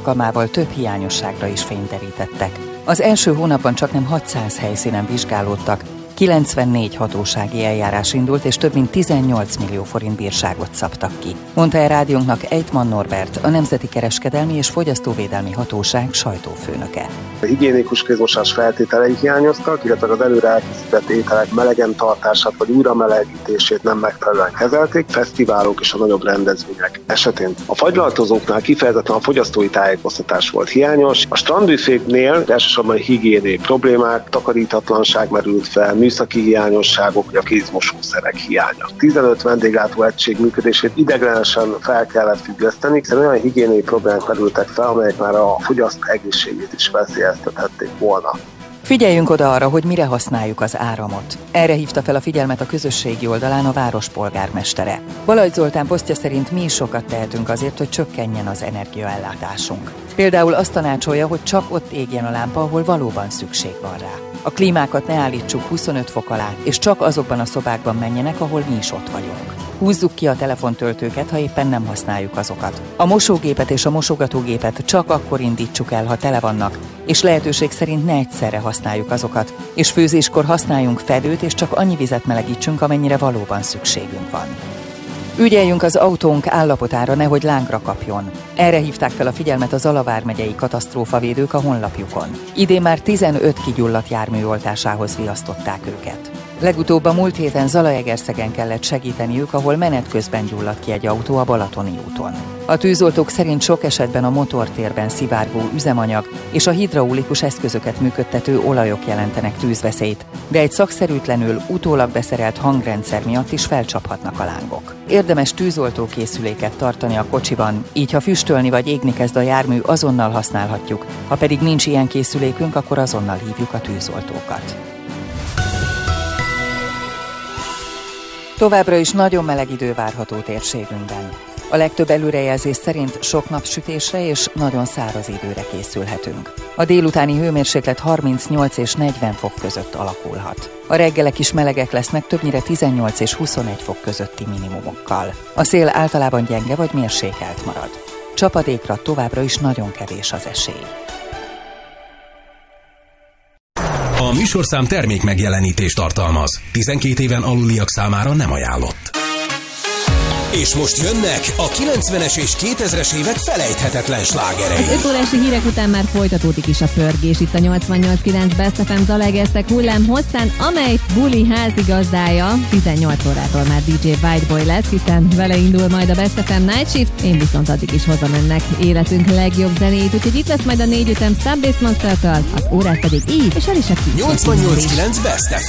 alkalmával több hiányosságra is fényt derítettek. Az első hónapban csaknem 600 helyszínen vizsgálódtak, 94 hatósági eljárás indult, és több mint 18 millió forint bírságot szabtak ki. Mondta el rádiónknak Ejtman Norbert, a Nemzeti Kereskedelmi és Fogyasztóvédelmi Hatóság sajtófőnöke. A higiénikus kézmosás feltételei hiányoztak, illetve az előre elkészített ételek melegen tartását vagy újra melegítését nem megfelelően kezelték, fesztiválok és a nagyobb rendezvények esetén. A fagylaltozóknál kifejezetten a fogyasztói tájékoztatás volt hiányos, a strandbüféknél elsősorban higiéniai problémák, takarítatlanság merült fel, műszaki hiányosságok, vagy a kézmosószerek hiánya. 15 vendéglátó egység működését ideiglenesen fel kellett függeszteni, hiszen olyan higiéniai problémák merültek fel, amelyek már a fogyasztó egészségét is veszélyeztethették volna. Figyeljünk oda arra, hogy mire használjuk az áramot. Erre hívta fel a figyelmet a közösségi oldalán a város polgármestere. Balajt Zoltán posztja szerint mi is sokat tehetünk azért, hogy csökkenjen az energiaellátásunk. Például azt tanácsolja, hogy csak ott égjen a lámpa, ahol valóban szükség van rá. A klímákat ne állítsuk 25 fok alá, és csak azokban a szobákban menjenek, ahol mi is ott vagyunk. Húzzuk ki a telefontöltőket, ha éppen nem használjuk azokat. A mosógépet és a mosogatógépet csak akkor indítsuk el, ha tele vannak, és lehetőség szerint ne egyszerre használjuk azokat, és főzéskor használjunk fedőt, és csak annyi vizet melegítsünk, amennyire valóban szükségünk van. Ügyeljünk az autónk állapotára, nehogy lángra kapjon. Erre hívták fel a figyelmet a Zala vármegyei katasztrófavédők a honlapjukon. Idén már 15 kigyulladt jármű oltásához riasztották őket. Legutóbb a múlt héten Zalaegerszegen kellett segíteniük, ahol menet közben gyulladt ki egy autó a Balatoni úton. A tűzoltók szerint sok esetben a motortérben szivárgó üzemanyag és a hidraulikus eszközöket működtető olajok jelentenek tűzveszélyt, de egy szakszerűtlenül utólag beszerelt hangrendszer miatt is felcsaphatnak a lángok. Érdemes tűzoltókészüléket tartani a kocsiban, így ha füstölni vagy égni kezd a jármű, azonnal használhatjuk, ha pedig nincs ilyen készülékünk, akkor azonnal hívjuk a tűzoltókat. Továbbra is nagyon meleg idő várható térségünkben. A legtöbb előrejelzés szerint sok napsütésre és nagyon száraz időre készülhetünk. A délutáni hőmérséklet 38 és 40 fok között alakulhat. A reggelek is melegek lesznek, többnyire 18 és 21 fok közötti minimumokkal. A szél általában gyenge vagy mérsékelt marad. Csapadékra továbbra is nagyon kevés az esély. A műsorszám termék megjelenítést tartalmaz. 12 éven aluliak számára nem ajánlott. És most jönnek a 90-es és 2000-es évek felejthetetlen slágerei. Az 5 órási hírek után már folytatódik is a pörgés itt a 88.9 Best FM Zalaegerszeg hullám hosszán, amely buli házigazdája 18 órától már DJ Whiteboy lesz, hiszen vele indul majd a Best FM Night Shift, én viszont addig is hozom önnek életünk legjobb zenét, úgyhogy itt lesz majd a 4 ütem Sub Bass Monster-től, az órát pedig így, és el is a 88.9 Best FM.